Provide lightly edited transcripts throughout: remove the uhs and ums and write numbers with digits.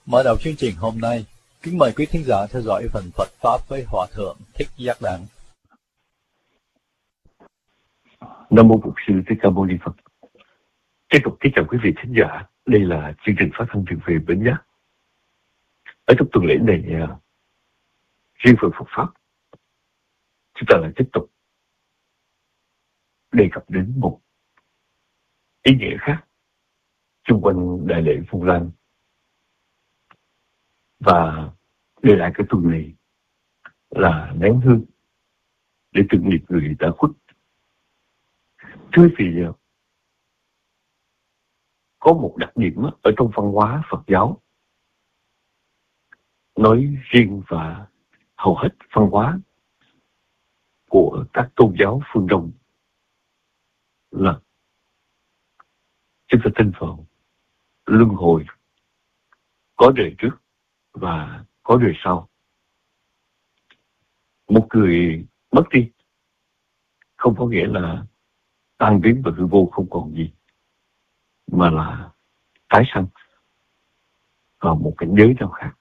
Mở đầu chương trình hôm nay, kính mời quý thính giả theo dõi phần Phật Pháp với Hòa Thượng Thích Giác Đặng. Nam mô Bổn Sư Thích Ca Mâu Ni Phật. Tiếp tục kính chào quý vị thính giả. Đây là chương trình phát thanh truyền về Bến Giác. Ở trong tuần lễ này, riêng phần Phật Pháp, chúng ta lại tiếp tục đề cập đến một ý nghĩa khác xung quanh đại lễ Vu Lan, và để lại cái tuần này là nén hương để tưởng niệm người đã khuất. Thưa vì có một đặc điểm ở trong văn hóa Phật giáo nói riêng và hầu hết văn hóa của các tôn giáo phương Đông là chúng ta tin vào luân hồi, có đời trước và có đời sau. Một người mất đi không có nghĩa là tan biến và hư vô không còn gì, mà là tái sanh vào một cảnh giới nào khác.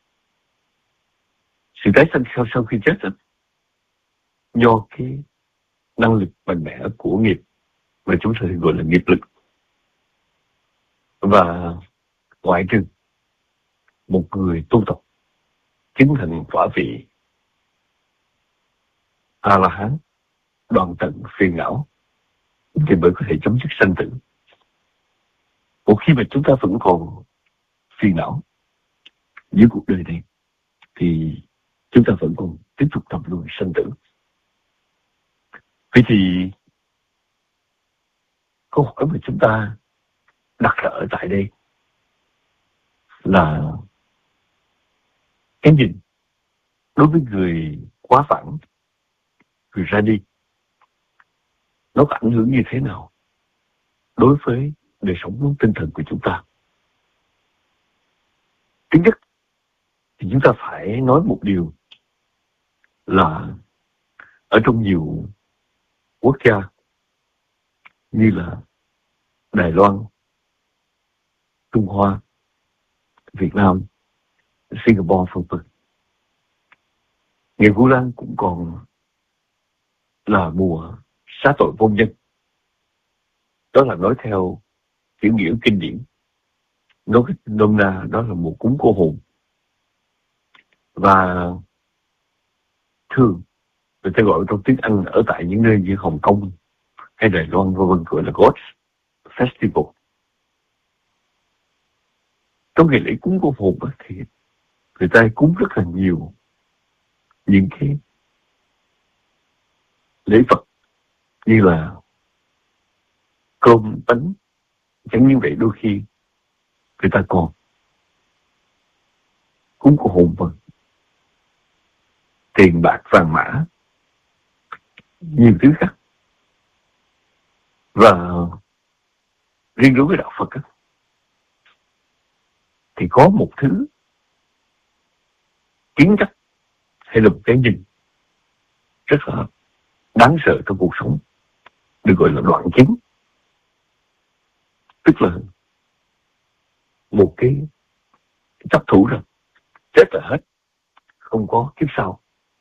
Sự tái sanh sau khi chết do cái năng lực mạnh mẽ của nghiệp mà chúng ta gọi là nghiệp lực, và ngoại trừ một người tu tập chứng thành quả vị A-la-hán đoạn tận phiền não thì mới có thể chấm dứt sanh tử. Một khi mà chúng ta vẫn còn phiền não dưới cuộc đời này thì chúng ta vẫn còn tiếp tục thập luân sanh tử. Vậy thì câu hỏi mà chúng ta đặt ra ở tại đây là cái nhìn đối với người quá vãng, người ra đi, nó có ảnh hưởng như thế nào đối với đời sống tinh thần của chúng ta. Thứ nhất thì chúng ta phải nói một điều là ở trong nhiều quốc gia như là Đài Loan, Trung Hoa, Việt Nam, Singapore v.v. ngày Vu Lan cũng còn là mùa xá tội vô nhân. Đó là nói theo kiểu nghĩa kinh điển, nói cái nôm na đó là mùa cúng cô hồn. Và thường người ta gọi trong tiếng Anh ở tại những nơi như Hồng Kông hay Đài Loan v.v. gọi là God's Festival. Trong ngày lễ cúng cô hồn thì người ta cúng rất là nhiều những cái lễ vật như là cơm, bánh. Chẳng như vậy đôi khi người ta còn cúng cô hồn bằng tiền bạc vàng mã, nhiều thứ khác. Và riêng đối với đạo Phật thì có một thứ kiến chấp hay là một cái nhìn rất là đáng sợ trong cuộc sống, được gọi là đoạn chứng. Tức là một cái chấp thủ rằng chết là hết, không có kiếp sau.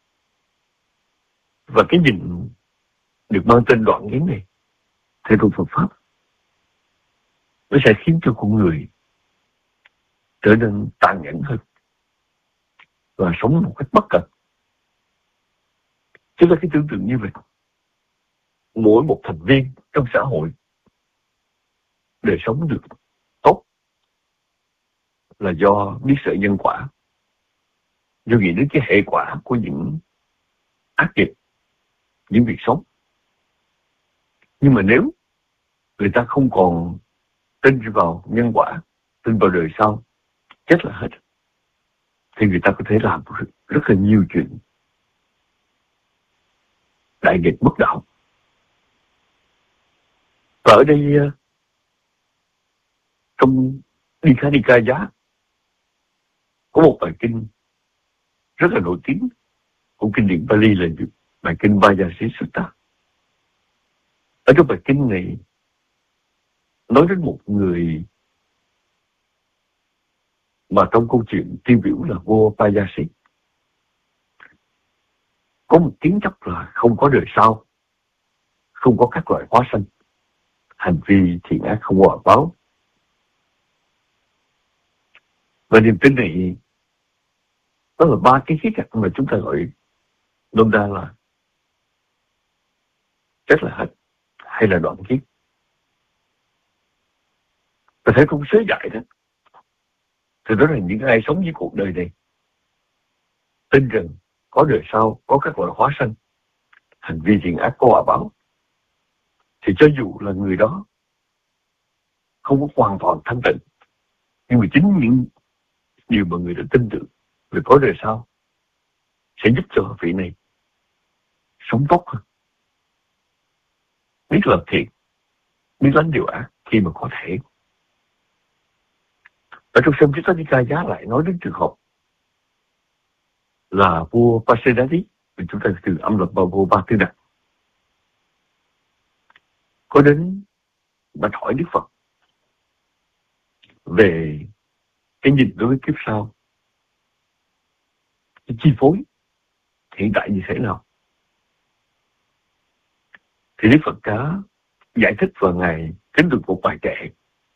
Và cái nhìn được mang tên đoạn kiến này theo trong Phật Pháp, nó sẽ khiến cho con người trở nên tàn nhẫn hơn và sống một cách bất cẩn. Chứ là cái tưởng tượng như vậy. Mỗi một thành viên trong xã hội đời sống được tốt là do biết sợ nhân quả, do nghĩ đến cái hệ quả của những ác nghiệp, những việc xấu. Nhưng mà nếu người ta không còn tin vào nhân quả, tin vào đời sau, chết là hết, thì người ta có thể làm rất là nhiều chuyện đại nghịch bất đạo. Và ở đây trong Dikha Nikaya có một bài kinh rất là nổi tiếng của kinh điển Pali là bài kinh Vajrasattha. Ở trong bài kinh này nói đến một người mà trong câu chuyện tiêu biểu là vua Payasi. Có một kiến chấp là không có đời sau, không có các loại hóa sanh, hành vi thiện ác không quả báo. Và niềm tin này đó là ba cái khía cạnh mà chúng ta gọi nôm na là rất là hạnh hay là đoạn kiết. Và thấy trong sớ dạy đó, thì đó là những ai sống với cuộc đời này tin rằng có đời sau, có các loại hóa sanh, hành vi thiện ác có quả báo, thì cho dù là người đó không có hoàn toàn thanh tịnh, nhưng mà chính những điều mà người đã tin tưởng về có đời sau sẽ giúp cho vị này sống tốt hơn, biết làm thiện, biết lánh điều ác khi mà có thể. Ở trong Samyutta Nikaya Giá lại nói đến trường hợp là vua Pasenadi, chúng ta từ âm luật vào vua Ba Tư Đặc, có đến bạch hỏi Đức Phật về cái nhìn đối với kiếp sau, cái chi phối hiện tại như thế nào. Thì Đức Phật đã giải thích và Ngài kính được một bài kệ: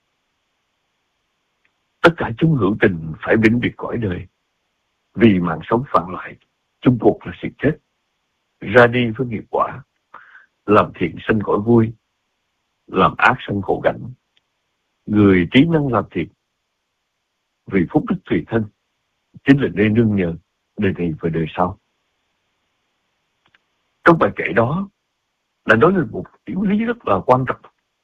tất cả chúng hữu tình phải vĩnh biệt cõi đời, vì mạng sống phản lại, chung cuộc là sự chết. Ra đi với nghiệp quả, làm thiện sanh cõi vui, làm ác sanh khổ cảnh. Người trí năng làm thiện, vì phúc đức tùy thân, chính là nơi nương nhờ đời này và đời sau. Trong bài kệ đó đã nói lên một yếu lý rất là quan trọng.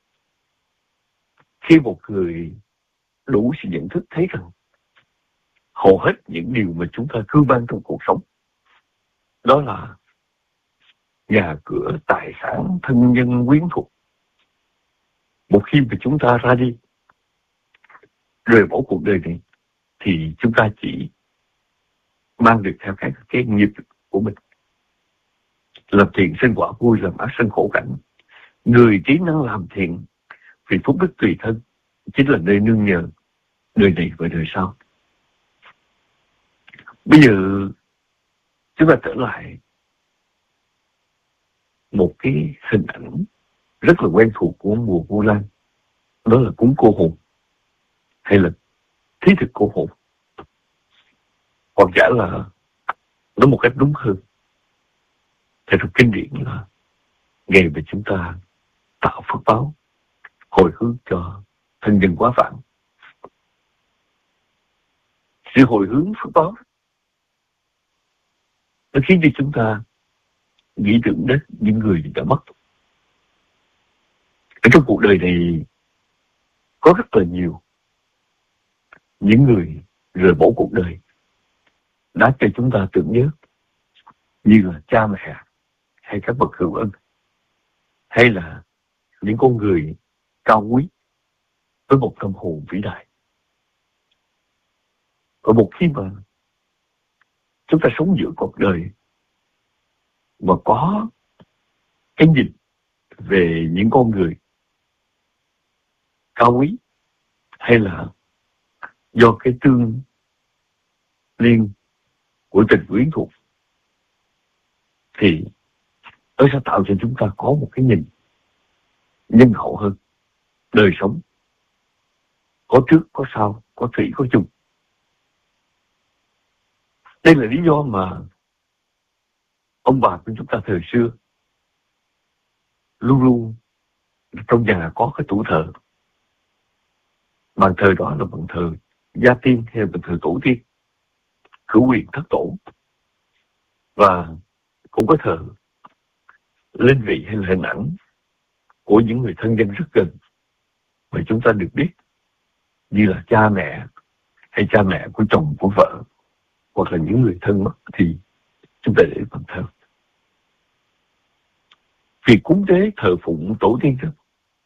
Khi một người đủ sự nhận thức thấy rằng hầu hết những điều mà chúng ta cưu mang trong cuộc sống, đó là nhà cửa, tài sản, thân nhân, quyến thuộc, một khi mà chúng ta ra đi, rời bỏ cuộc đời này, thì chúng ta chỉ mang được theo cái nghiệp của mình. Làm thiện sinh quả vui, làm ác sinh khổ cảnh. Người trí năng làm thiện, vì phúc đức tùy thân, chính là nơi nương nhờ đời này và đời sau. Bây giờ chúng ta trở lại một cái hình ảnh rất là quen thuộc của mùa Vu Lan, đó là cúng cô hồn hay là thí thực cô hồn, hoặc giả là nói một cách đúng hơn, theo trong kinh điển là ngày mà chúng ta tạo phước báo hồi hướng cho thân nhân quá vãng. Sự hồi hướng phước báo nó khiến cho chúng ta nghĩ tưởng đến những người đã mất. Ở trong cuộc đời này có rất là nhiều những người rời bỏ cuộc đời đã cho chúng ta tưởng nhớ, như là cha mẹ hay các bậc hữu ân, hay là những con người cao quý với một tâm hồn vĩ đại. Và một khi mà chúng ta sống giữa cuộc đời mà có cái nhìn về những con người cao quý, hay là do cái tương liên của tình quyến thuộc, thì nó sẽ tạo cho chúng ta có một cái nhìn nhân hậu hơn. Đời sống có trước, có sau, có thủy, có chung. Đây là lý do mà ông bà của chúng ta thời xưa luôn luôn trong nhà có cái tủ thờ. Bàn thờ đó là bàn thờ gia tiên hay bàn thờ tổ tiên, cửu quyền thất tổ, và cũng có thờ linh vị hay là hình ảnh của những người thân nhân rất gần mà chúng ta được biết, như là cha mẹ hay cha mẹ của chồng, của vợ, hoặc là những người thân mất thì chúng ta để bàn thờ. Việc cúng tế thờ phụng tổ tiên đó,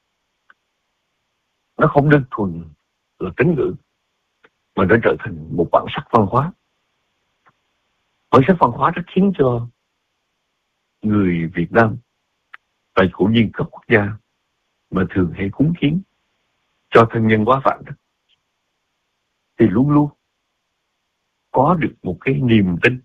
nó không đơn thuần là tín ngưỡng, mà nó trở thành một bản sắc văn hóa. Bản sắc văn hóa nó khiến cho người Việt Nam và cũng như các quốc gia mà thường hay cúng kiến cho thân nhân quá vãng đó, thì luôn luôn có được một cái niềm tin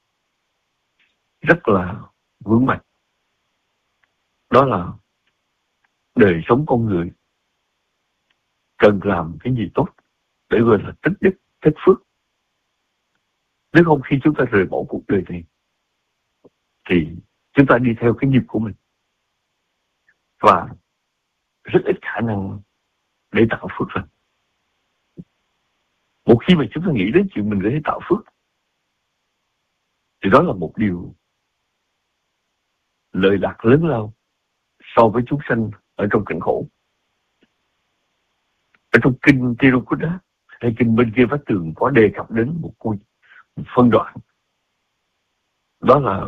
rất là vững mạnh. Đó là đời sống con người cần làm cái gì tốt để gọi là tích đức, tích phước. Nếu không khi chúng ta rời bỏ cuộc đời này thì chúng ta đi theo cái nghiệp của mình và rất ít khả năng để tạo phước lành. Một khi mà chúng ta nghĩ đến chuyện mình để tạo phước thì đó là một điều lợi lạc lớn lao so với chúng sanh ở trong cảnh khổ. Ở trong kinh Tirukutta hay kinh bên kia vách tường có đề cập đến một phân đoạn, đó là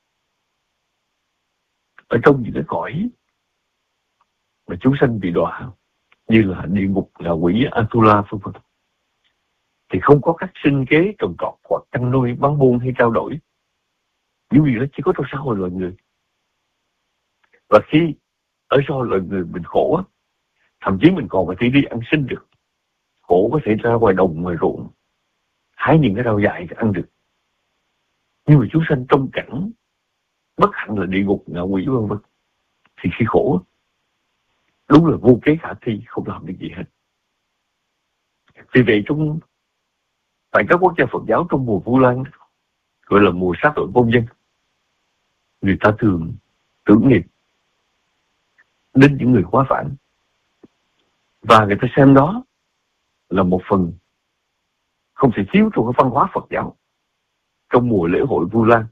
ở trong những cái cõi mà chúng sanh bị đọa như là địa ngục, là quỷ, Atula vân vân, thì không có các sinh kế trồng trọt hoặc chăn nuôi, bán buôn hay trao đổi. Những điều đó chỉ có trong xã hội loài người. Và khi ở xã hội loài người mình khổ, thậm chí mình còn có thể đi ăn xin được. Khổ có thể ra ngoài đồng, ngoài ruộng, hái những cái rau dại ăn được. Nhưng mà chúng sanh trong cảnh bất hạnh là địa ngục, ngạ quỷ vân vân, thì khi khổ đúng là vô kế khả thi, không làm được gì hết. Vì vậy tại các quốc gia Phật giáo trong mùa Vu Lan, gọi là mùa sát tội vong dân, người ta thường tưởng niệm đến những người quá phản, và người ta xem đó là một phần không thể thiếu trong cái văn hóa Phật giáo trong mùa lễ hội Vu Lan.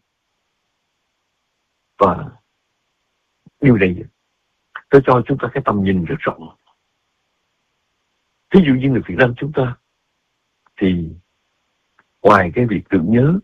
Và điều này nó cho chúng ta cái tầm nhìn rất rộng. Ví dụ như người Việt Nam chúng ta thì ngoài cái việc tưởng nhớ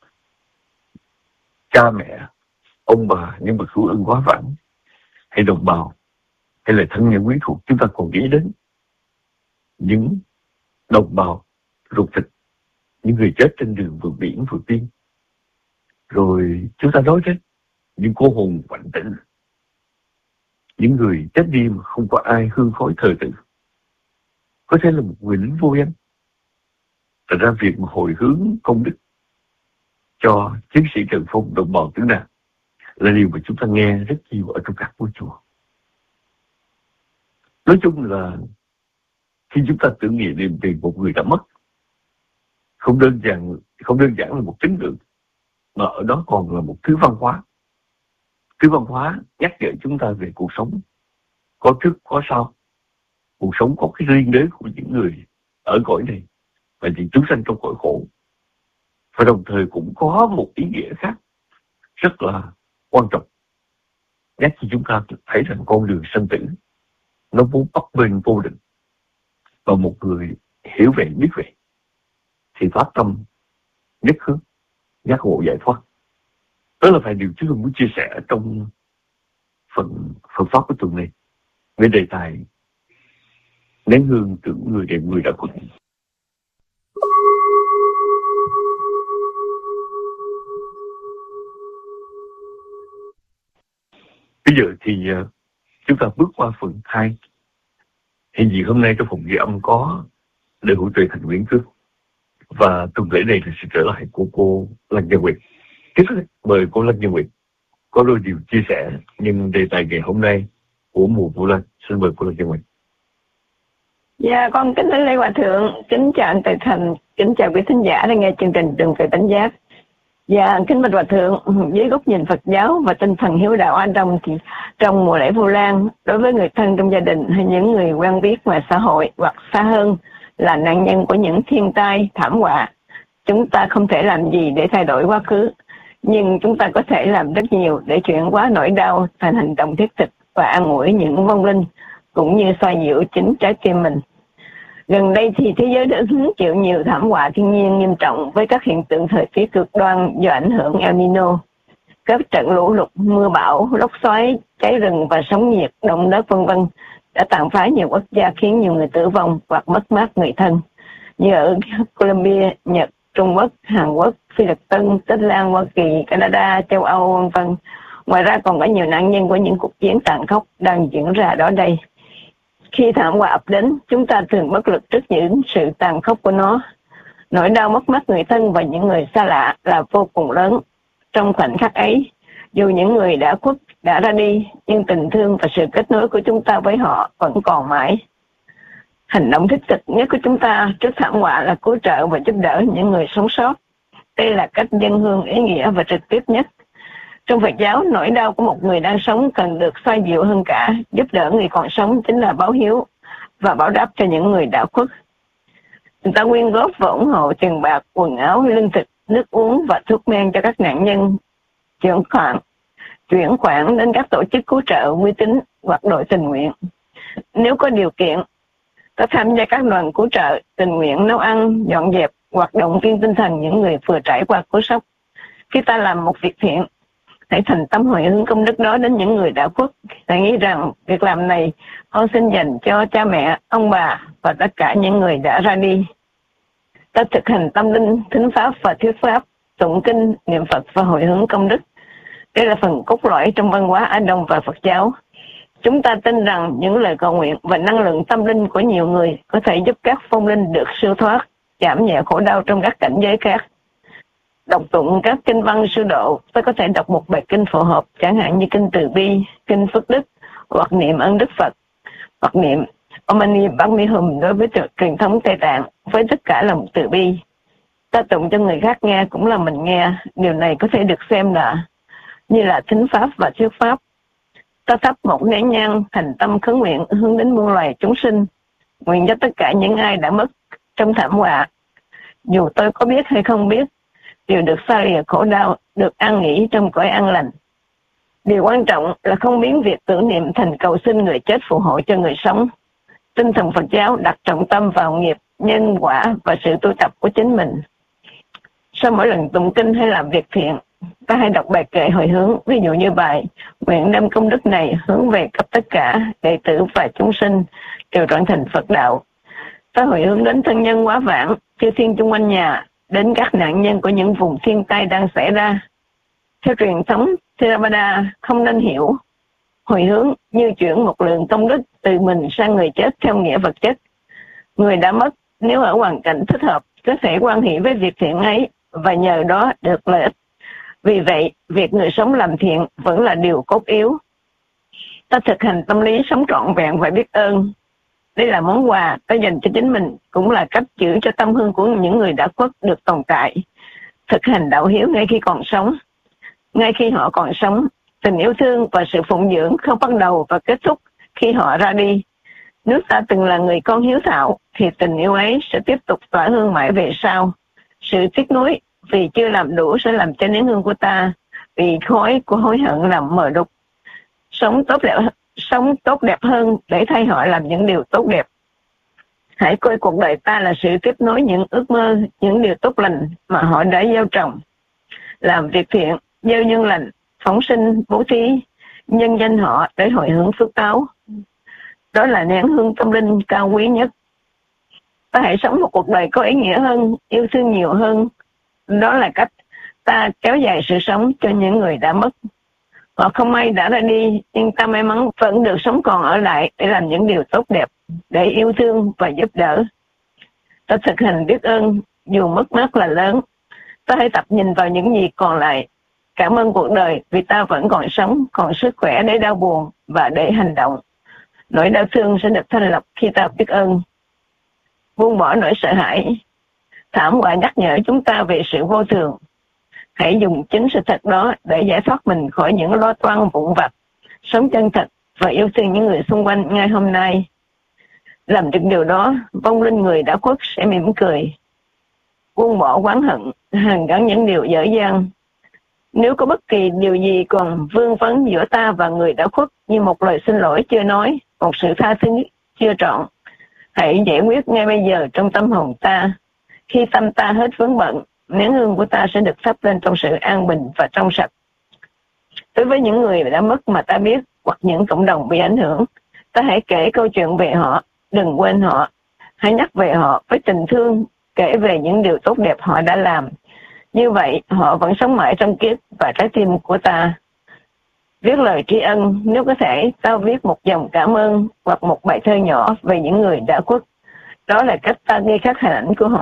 cha mẹ, ông bà, những bậc hữu ân quá vãng, hay đồng bào, hay là thân nhân quý thuộc, chúng ta còn nghĩ đến những đồng bào ruột thịt, những người chết trên đường vượt biển vượt biên. Rồi chúng ta nói đến những cô hồn quạnh tĩnh, những người chết đi mà không có ai hương khói thờ tự, có thể là một người lính vô danh. Thật ra việc mà hồi hướng công đức cho chiến sĩ Trần Phong, đồng bào Tử Nạn là điều mà chúng ta nghe rất nhiều ở trong các ngôi chùa. Nói chung là khi chúng ta tưởng niệm về một người đã mất, không đơn giản là một tín ngưỡng, mà ở đó còn là một thứ văn hóa. Thứ văn hóa nhắc nhở chúng ta về cuộc sống có trước có sau, cuộc sống có cái riêng đế của những người ở cõi này và những chúng sanh trong cõi khổ. Và đồng thời cũng có một ý nghĩa khác rất là quan trọng, nhắc cho chúng ta thấy rằng con đường sanh tử nó vốn bấp bênh vô định, và một người hiểu vậy, biết vậy thì phát tâm nhất hướng giác ngộ giải thoát. Đó là vài điều chúng tôi muốn chia sẻ trong phần Phật pháp của tuần này với đề tài nén hương tưởng người đẹp người đã khuất. Bây giờ thì chúng ta bước qua phần 2. Hiện diện hôm nay trong phòng ghi âm có Lê Hữu Tuệ, Thành Nguyễn Cước, và tuần lễ này thì sẽ trở lại của cô Lăng Gia Nguyệt. Mời cô Lăng Gia Nguyệt có đôi điều chia sẻ nhưng đề tài ngày hôm nay của mùa Vu Lan. Xin mời cô Lăng Gia Nguyệt. Dạ, con kính thưa Lê Hòa Thượng, kính chào anh Tài Thành, kính chào quý thính giả đang nghe chương trình Đường Về Tỉnh Giác. Dạ, kính bạch Hòa Thượng, với góc nhìn Phật giáo và tinh thần hiếu đạo An Đông thì trong mùa lễ Vu Lan, đối với người thân trong gia đình hay những người quen biết ngoài xã hội hoặc xa hơn là nạn nhân của những thiên tai, thảm họa, chúng ta không thể làm gì để thay đổi quá khứ, nhưng chúng ta có thể làm rất nhiều để chuyển hóa nỗi đau thành hành động thiết thực và an ủi những vong linh, cũng như xoa dịu chính trái tim mình. Gần đây thì thế giới đã hứng chịu nhiều thảm họa thiên nhiên nghiêm trọng với các hiện tượng thời tiết cực đoan do ảnh hưởng El Nino. Các trận lũ lụt, mưa bão, lốc xoáy, cháy rừng và sóng nhiệt, động đất vân vân đã tàn phá nhiều quốc gia, khiến nhiều người tử vong hoặc mất mát người thân, như ở Colombia, Nhật, Trung Quốc, Hàn Quốc, Phi Luật Tân, Tích Lan, Hoa Kỳ, Canada, châu Âu vân vân. Ngoài ra còn có nhiều nạn nhân của những cuộc chiến tàn khốc đang diễn ra đó đây. Khi thảm họa ập đến, chúng ta thường bất lực trước những sự tàn khốc của nó. Nỗi đau mất mát người thân và những người xa lạ là vô cùng lớn. Trong khoảnh khắc ấy, dù những người đã khuất, đã ra đi, nhưng tình thương và sự kết nối của chúng ta với họ vẫn còn mãi. Hành động thiết thực nhất của chúng ta trước thảm họa là cứu trợ và giúp đỡ những người sống sót. Đây là cách dâng hương ý nghĩa và trực tiếp nhất. Trong Phật giáo, nỗi đau của một người đang sống cần được xoa dịu hơn cả. Giúp đỡ người còn sống chính là báo hiếu và báo đáp cho những người đã khuất. Người ta quyên góp và ủng hộ tiền bạc, quần áo, lương thực, nước uống và thuốc men cho các nạn nhân, chuyển khoản đến các tổ chức cứu trợ uy tín hoặc đội tình nguyện. Nếu có điều kiện, ta tham gia các đoàn cứu trợ, tình nguyện nấu ăn, dọn dẹp hoặc động viên tinh thần những người vừa trải qua cú sốc. Khi ta làm một việc thiện, hãy thành tâm hồi hướng công đức đó đến những người đã khuất. Hãy nghĩ rằng việc làm này con xin dành cho cha mẹ, ông bà và tất cả những người đã ra đi. Ta thực hành tâm linh, thính pháp và thuyết pháp, tụng kinh, niệm Phật và hồi hướng công đức. Đây là phần cốt lõi trong văn hóa Á Đông và Phật giáo. Chúng ta tin rằng những lời cầu nguyện và năng lượng tâm linh của nhiều người có thể giúp các phong linh được siêu thoát, giảm nhẹ khổ đau trong các cảnh giới khác. Đọc tụng các kinh văn siêu độ, ta có thể đọc một bài kinh phù hợp, chẳng hạn như kinh Từ Bi, kinh Phước Đức, hoặc niệm ơn Đức Phật, hoặc niệm Om Mani Padme Hum đối với truyền thống Tây Tạng với tất cả lòng từ bi. Ta tụng cho người khác nghe cũng là mình nghe, điều này có thể được xem là như là thính pháp và thuyết pháp. Ta thắp một nén nhang thành tâm khấn nguyện hướng đến muôn loài chúng sinh, nguyện cho tất cả những ai đã mất trong thảm họa, dù tôi có biết hay không biết, đều được xa lìa khổ đau, được an nghỉ trong cõi an lành. Điều quan trọng là không biến việc tưởng niệm thành cầu xin người chết phù hộ cho người sống. Tinh thần Phật giáo đặt trọng tâm vào nghiệp, nhân quả và sự tu tập của chính mình. Sau mỗi lần tụng kinh hay làm việc thiện, ta hãy đọc bài kệ hồi hướng, ví dụ như bài nguyện đem công đức này hướng về khắp tất cả đệ tử và chúng sinh đều trọn thành Phật đạo. Ta hồi hướng đến thân nhân quá vãng, chư thiên chung quanh nhà, đến các nạn nhân của những vùng thiên tai đang xảy ra. Theo truyền thống Theravada, không nên hiểu hồi hướng như chuyển một lượng công đức từ mình sang người chết theo nghĩa vật chất. Người đã mất, nếu ở hoàn cảnh thích hợp, có thể quan hệ với việc thiện ấy và nhờ đó được lợi ích. Vì vậy, việc người sống làm thiện vẫn là điều cốt yếu. Ta thực hành tâm lý sống trọn vẹn và biết ơn. Đây là món quà ta dành cho chính mình, cũng là cách giữ cho tâm hương của những người đã khuất được tồn tại. Thực hành đạo hiếu ngay khi còn sống. Ngay khi họ còn sống, tình yêu thương và sự phụng dưỡng không bắt đầu và kết thúc khi họ ra đi. Nếu ta từng là người con hiếu thảo, thì tình yêu ấy sẽ tiếp tục tỏa hương mãi về sau. Sự tiếc nuối vì chưa làm đủ sẽ làm cho nén hương của ta vì khói của hối hận làm mờ đục. Sống tốt đẹp hơn để thay họ làm những điều tốt đẹp. Hãy coi cuộc đời ta là sự tiếp nối những ước mơ, những điều tốt lành mà họ đã gieo trồng. Làm việc thiện, gieo nhân lành, phóng sinh, bố thí, nhân danh họ để hồi hướng phước báo. Đó là nén hương tâm linh cao quý nhất. Ta hãy sống một cuộc đời có ý nghĩa hơn, yêu thương nhiều hơn. Đó là cách ta kéo dài sự sống cho những người đã mất. Họ không may đã ra đi, nhưng ta may mắn vẫn được sống còn ở lại để làm những điều tốt đẹp, để yêu thương và giúp đỡ. Ta thực hành biết ơn, dù mất mát là lớn. Ta hãy tập nhìn vào những gì còn lại. Cảm ơn cuộc đời vì ta vẫn còn sống, còn sức khỏe để đau buồn và để hành động. Nỗi đau thương sẽ được thanh lọc khi ta biết ơn. Buông bỏ nỗi sợ hãi. Thảm họa nhắc nhở chúng ta về sự vô thường. Hãy dùng chính sự thật đó để giải thoát mình khỏi những lo toan vụn vặt, sống chân thật và yêu thương những người xung quanh ngay hôm nay. Làm được điều đó, vong linh người đã khuất sẽ mỉm cười. Buông bỏ oán hận, hàn gắn những điều dở dang. Nếu có bất kỳ điều gì còn vương vấn giữa ta và người đã khuất như một lời xin lỗi chưa nói, một sự tha thứ chưa trọn, hãy giải quyết ngay bây giờ trong tâm hồn ta. Khi tâm ta hết vướng bận, nén hương của ta sẽ được thắp lên trong sự an bình và trong sạch. Đối với những người đã mất mà ta biết hoặc những cộng đồng bị ảnh hưởng, ta hãy kể câu chuyện về họ, đừng quên họ. Hãy nhắc về họ với tình thương, kể về những điều tốt đẹp họ đã làm. Như vậy, họ vẫn sống mãi trong kiếp và trái tim của ta. Viết lời tri ân, nếu có thể, ta viết một dòng cảm ơn hoặc một bài thơ nhỏ về những người đã khuất. Đó là cách ta ghi khắc hình ảnh của họ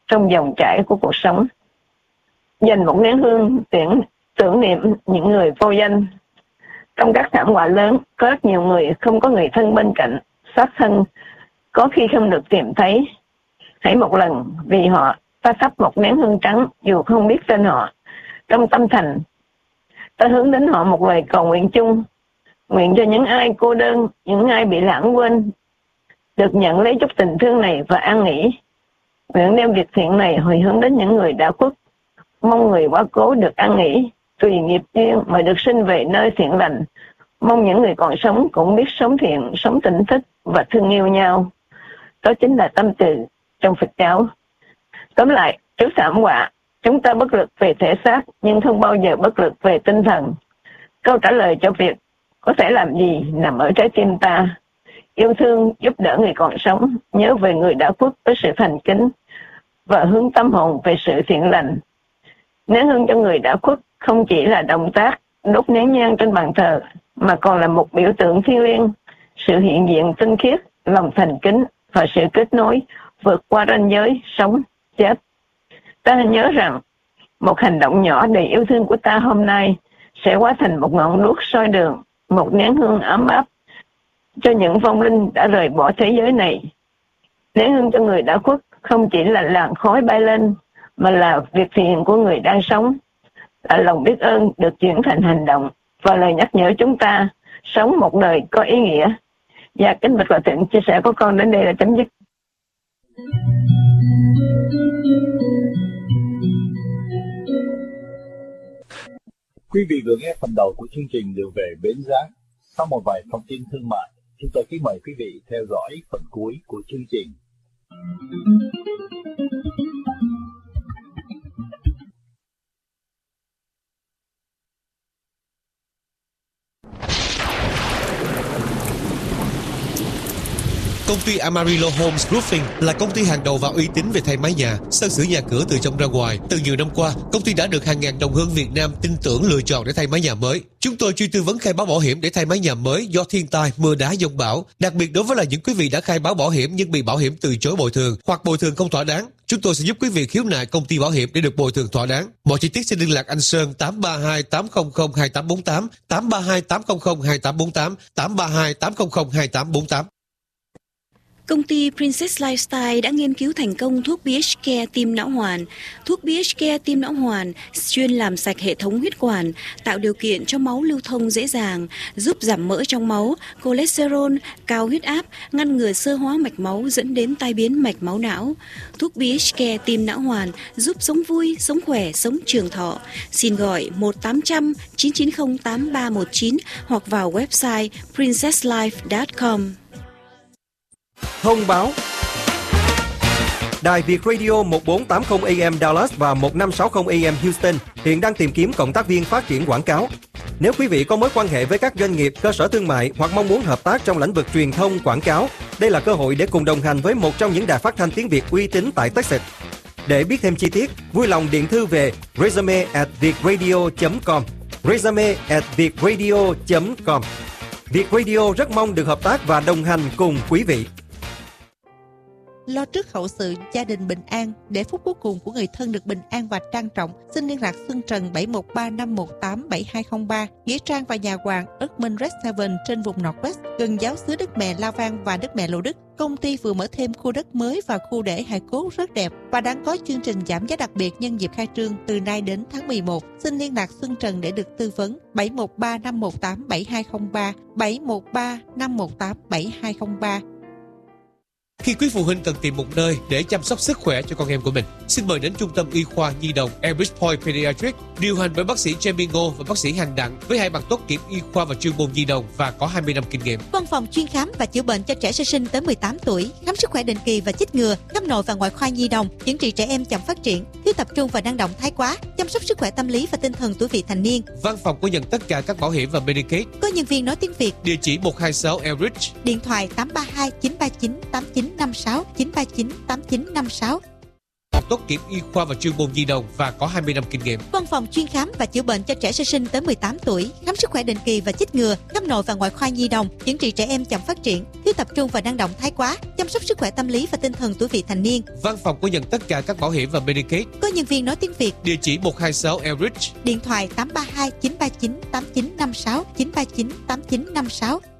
trong dòng chảy của cuộc sống. Dành một nén hương tưởng niệm những người vô danh. Trong các thảm họa lớn, có rất nhiều người không có người thân bên cạnh, sát thân, có khi không được tìm thấy. Hãy một lần vì họ ta thắp một nén hương trắng dù không biết tên họ. Trong tâm thành, ta hướng đến họ một lời cầu nguyện chung. Nguyện cho những ai cô đơn, những ai bị lãng quên, được nhận lấy chút tình thương này và an nghỉ. Nguyện đem việc thiện này hồi hướng đến những người đã khuất. Mong người quá cố được an nghỉ, tùy nghiệp duyên mà được sinh về nơi thiện lành. Mong những người còn sống cũng biết sống thiện, sống tỉnh thức và thương yêu nhau. Đó chính là tâm từ trong Phật giáo. Tóm lại, trước thảm họa, chúng ta bất lực về thể xác nhưng không bao giờ bất lực về tinh thần. Câu trả lời cho việc có thể làm gì nằm ở trái tim ta. Yêu thương, giúp đỡ người còn sống, nhớ về người đã khuất với sự thành kính và hướng tâm hồn về sự thiện lành. Nén hương cho người đã khuất không chỉ là động tác đốt nén nhang trên bàn thờ, mà còn là một biểu tượng thiêng liêng, sự hiện diện tinh khiết, lòng thành kính và sự kết nối vượt qua ranh giới sống, chết. Ta hãy nhớ rằng một hành động nhỏ đầy yêu thương của ta hôm nay sẽ hóa thành một ngọn đuốc soi đường, một nén hương ấm áp cho những vong linh đã rời bỏ thế giới này. Nén hương cho người đã khuất không chỉ là làn khói bay lên, mà là việc thiện của người đang sống, là lòng biết ơn được chuyển thành hành động và lời nhắc nhở chúng ta sống một đời có ý nghĩa. Và kính bạch Hòa Thượng, chia sẻ của con đến đây là chấm dứt. Quý vị vừa nghe phần đầu của chương trình Đường về Bến Giác. Sau một vài thông tin thương mại, chúng tôi kính mời quý vị theo dõi phần cuối của chương trình. Công ty Amarillo Homes Roofing là công ty hàng đầu và uy tín về thay mái nhà, sơn sửa nhà cửa từ trong ra ngoài. Từ nhiều năm qua, công ty đã được hàng ngàn đồng hương Việt Nam tin tưởng lựa chọn để thay mái nhà mới. Chúng tôi chuyên tư vấn khai báo bảo hiểm để thay mái nhà mới do thiên tai, mưa đá, dông bão. Đặc biệt đối với những quý vị đã khai báo bảo hiểm nhưng bị bảo hiểm từ chối bồi thường hoặc bồi thường không thỏa đáng, chúng tôi sẽ giúp quý vị khiếu nại công ty bảo hiểm để được bồi thường thỏa đáng. Mọi chi tiết xin liên lạc anh Sơn 832 800 2848, 832 800 2848, 832 800 2848. Công ty Princess Lifestyle đã nghiên cứu thành công thuốc BH Care tim não hoàn. Thuốc BH Care tim não hoàn chuyên làm sạch hệ thống huyết quản, tạo điều kiện cho máu lưu thông dễ dàng, giúp giảm mỡ trong máu, cholesterol, cao huyết áp, ngăn ngừa xơ hóa mạch máu dẫn đến tai biến mạch máu não. Thuốc BH Care tim não hoàn giúp sống vui, sống khỏe, sống trường thọ. Xin gọi 1-800-990-8319 hoặc vào website princesslife.com. Thông báo. Đài Việt Radio 1480 AM Dallas và 1560 AM Houston hiện đang tìm kiếm cộng tác viên phát triển quảng cáo. Nếu quý vị có mối quan hệ với các doanh nghiệp, cơ sở thương mại hoặc mong muốn hợp tác trong lĩnh vực truyền thông quảng cáo, đây là cơ hội để cùng đồng hành với một trong những đài phát thanh tiếng Việt uy tín tại Texas. Để biết thêm chi tiết, vui lòng điện thư về resume@vietradio.com. resume@vietradio.com. Việt Radio rất mong được hợp tác và đồng hành cùng quý vị. Lo trước hậu sự gia đình bình an, để phút cuối cùng của người thân được bình an và trang trọng, xin liên lạc Xuân Trần 713-518-7203, nghĩa trang và nhà hoàng Erdman Red 7 trên vùng Northwest, gần giáo xứ Đức Mẹ La Vang và Đức Mẹ Lộ Đức. Công ty vừa mở thêm khu đất mới và khu để hài cốt rất đẹp và đang có chương trình giảm giá đặc biệt nhân dịp khai trương từ nay đến tháng 11. Xin liên lạc Xuân Trần để được tư vấn. 713-518-7203, 713-518-7203. Khi quý phụ huynh cần tìm một nơi để chăm sóc sức khỏe cho con em của mình, xin mời đến Trung tâm Y khoa Nhi đồng Elbridge Point Pediatric, điều hành bởi bác sĩ Jamie Ngô và bác sĩ Hằng Đặng với 2 bằng tốt nghiệp y khoa và chuyên môn nhi đồng và có 20 năm kinh nghiệm. Văn phòng chuyên khám và chữa bệnh cho trẻ sơ sinh tới 18 tuổi, khám sức khỏe định kỳ và chích ngừa, khám nội và ngoại khoa nhi đồng, chữa trị trẻ em chậm phát triển, thiếu tập trung và năng động thái quá, chăm sóc sức khỏe tâm lý và tinh thần tuổi vị thành niên. Văn phòng có nhận tất cả các bảo hiểm và Medicaid. Có nhân viên nói tiếng Việt. Địa chỉ 126 Elbridge. Điện thoại 832 939 8956 939 8956. học tốt nghiệp y khoa và chuyên môn nhi đồng và có 20 năm kinh nghiệm. Văn phòng chuyên khám và chữa bệnh cho trẻ sơ sinh tới 18 tuổi, khám sức khỏe định kỳ và chích ngừa, khám nội và ngoại khoa nhi đồng, chữa trị trẻ em chậm phát triển, thiếu tập trung và năng động thái quá, chăm sóc sức khỏe tâm lý và tinh thần tuổi vị thành niên. Văn phòng có nhận tất cả các bảo hiểm và Medicaid. Có nhân viên nói tiếng Việt. Địa chỉ 126 Elridge. Điện thoại 832 939 8956 939 8956.